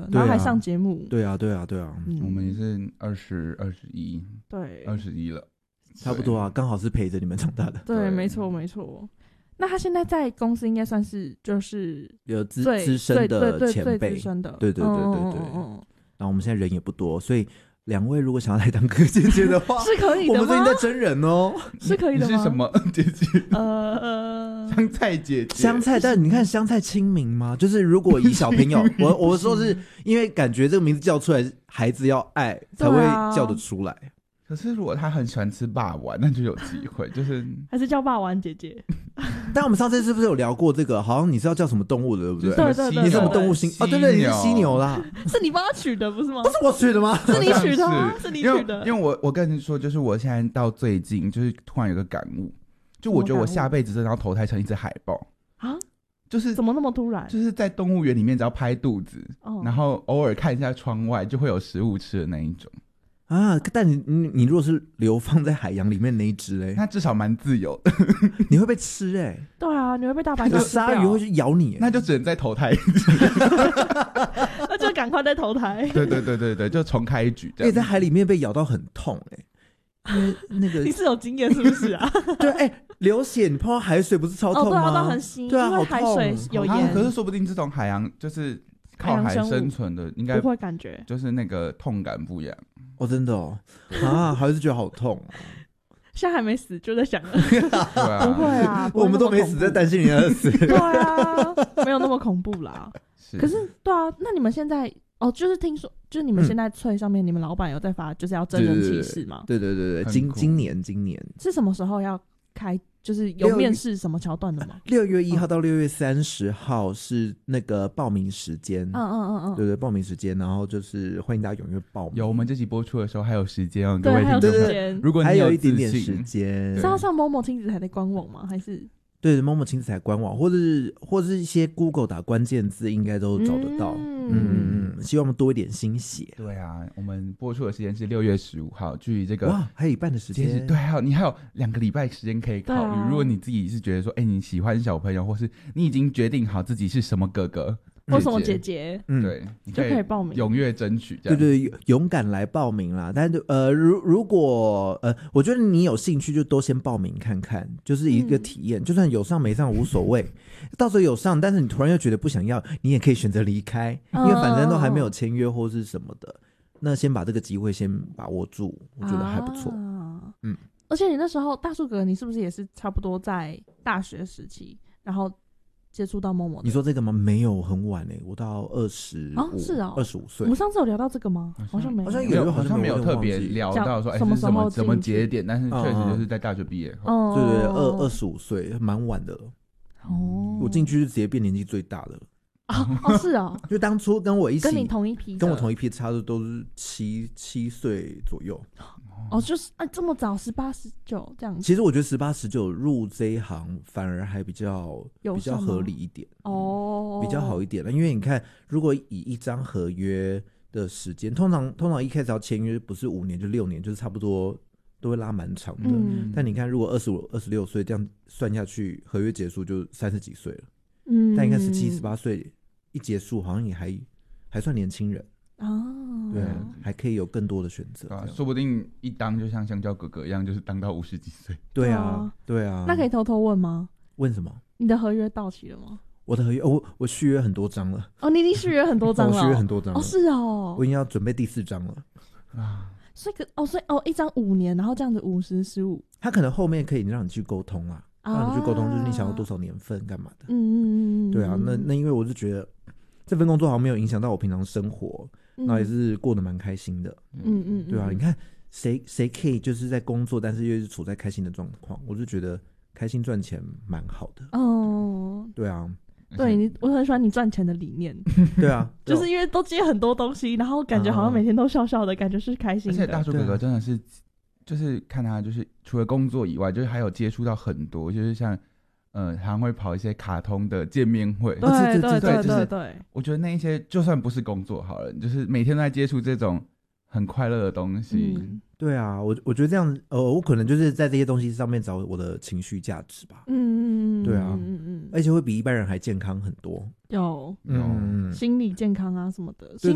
了，然后还上节目。 对啊， 我们也是20、21， 对 ，21了， 差不多啊，刚好是陪着你们长大的。 对，没错。那他现在在公司应该算是就是有资深的前辈， 最资深的， 对。然后我们现在人也不多，所以2位如果想要来当哥姐姐的话， 是可以的吗？ 我们最近在真人哦， 是可以的吗？ 你是什么姐姐？香菜姐姐。 香菜，但你看香菜亲民吗？就是如果以小朋友，我说是因为感觉这个名字叫出来，孩子要爱才会叫得出来。 可是如果他很喜欢吃霸王，那就有机会，就是还是叫霸王姐姐。 但我们上次是不是有聊过这个？好像你是要叫什么动物的，对不对？ 对， 你是什么动物星？哦，对，你是犀牛啦。 是你帮他取的不是吗？ 不是我取的吗？ 是你取的吗？是你取的。 因为我跟你说，就是我现在到最近，就是突然有个感悟，就我觉得我下辈子真的要投胎成一只海豹啊！就是怎么那么突然？ 就是在动物园里面，只要拍肚子，然后偶尔看一下窗外，就会有食物吃的那一种。 啊！但你如果是流放在海洋里面那一只嘞， 那至少蛮自由的。 你会被吃对啊，你会被大白鲨吃掉。 鲨鱼会去咬你， 那就只能再投胎。 那就赶快再投胎。 对，就重开一局。 在海里面被咬到很痛那个你是有经验是不是啊？ 对，流血你碰到海水不是超痛吗？ 对啊，都很腥， 对啊， 因为海水有盐。 可是说不定这种海洋就是靠海生存的，应该不会感觉， 就是那个痛感不一样。 真的还是觉得好痛现在还没死就在想了。 不会啊， 我们都没死，在担心你要死。 对啊，没有那么恐怖啦。可是对啊，那你们现在就是听说，就是你们现在脆上面，你们老板有在发，就是要真人启事吗？ 对，今年是什么时候要开？就是有面试什么桥段的吗 ？6月1号到6月30号是那个报名时间。对，报名时间，然后就是欢迎大家踊跃报名。 有，我们这集播出的时候还有时间各位听众， 如果你还有一点点时间， 是要上某某亲子台的官网吗？还是？ 对，某某亲子台官网，或者是一些 Google 打关键字，应该都找得到。希望我们多一点心血。 对啊，我们播出的时间是6月15号，距离这个还有一半的时间。 对，你还有2个礼拜时间可以考虑。如果你自己是觉得说，你喜欢小朋友，或是你已经决定好自己是什么哥哥或什么姐姐， 对，你就可以报名， 踊跃争取。 对，勇敢来报名啦！但是如果我觉得你有兴趣，就都先报名看看，就是一个体验。就算有上没上无所谓，到时候有上，但是你突然又觉得不想要，你也可以选择离开，因为反正都还没有签约或是什么的。那先把这个机会先把握住，我觉得还不错。 而且你那时候大树哥，你是不是也是差不多在大学时期，然后接触到某某？ 你说这个吗？没有，很晚我到25 是啊 ，25岁。 我们上次有聊到这个吗？好像没有， 好像没有特别聊到说什么时候怎么节点，但是确实就是在大学毕业后。 对，25岁，蛮晚的了。我进去就直接变年纪最大的了。 是啊， 就当初跟我一起， 跟你同一批， 跟我同一批，差的都是7岁左右。 就是这么早，18、19这样子。 其实我觉得18、19入这一行反而还比较合理一点比较好一点了。因为你看，如果以一张合约的时间，通常一开始要签约不是5年就6年，就是差不多都会拉蛮长的。但你看，如果25、26岁这样算下去，合约结束就30几岁了。但你看17、18岁一结束，好像也还算年轻人。对，还可以有更多的选择。 说不定一当就像香蕉哥哥一样，就是当到50几岁。 对啊。 那可以偷偷问吗？ 问什么？ 你的合约到期了吗？ 我的合约，我续约很多张了。 你已经续约很多张了。 我续约很多张了。 是哦。 我已经要准备第4张了。 所以一张5年，然后这样子50、15， 他可能后面可以让你去沟通啊，让你去沟通，就是你想要多少年份干嘛的。对啊，那因为我是觉得这份工作好像没有影响到我平常生活，然后也是过得蛮开心的。对啊，你看谁可以就是在工作，但是又是处在开心的状况，我就觉得开心赚钱蛮好的。对啊。 对，我很喜欢你赚钱的理念。 对啊， 就是因为都接很多东西，然后感觉好像每天都笑笑的，感觉是开心的。 而且大树哥哥真的是，就是看他就是除了工作以外，就是还有接触到很多，就是像还会跑一些卡通的见面会。 对， 我觉得那一些就算不是工作好了，就是每天都在接触这种很快乐的东西。 对啊，我觉得这样，我可能就是在这些东西上面找我的情绪价值吧。对啊，而且会比一般人还健康很多。 有心理健康啊什么的， 对，